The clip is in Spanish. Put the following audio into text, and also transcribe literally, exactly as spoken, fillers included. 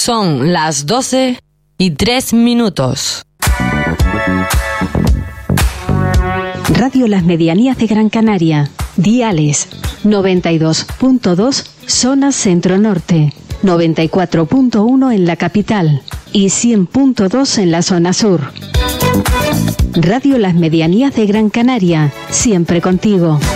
Son las doce y tres minutos. Radio Las Medianías de Gran Canaria. Diales noventa y dos punto dos zona centro-norte, noventa y cuatro punto uno en la capital y cien punto dos en la zona sur. Radio Las Medianías de Gran Canaria, siempre contigo.